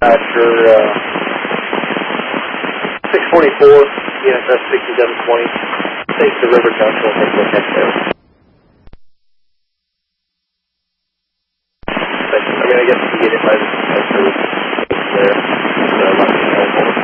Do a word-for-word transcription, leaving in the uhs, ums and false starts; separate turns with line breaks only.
after uh, six forty-four, E N S S sixty-seven twenty. Take the river junction and take a look at there. I mean, I guess you can get it by the